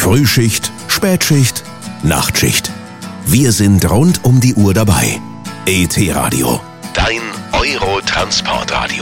Frühschicht, Spätschicht, Nachtschicht. Wir sind rund um die Uhr dabei. ET Radio, dein Euro-Transportradio.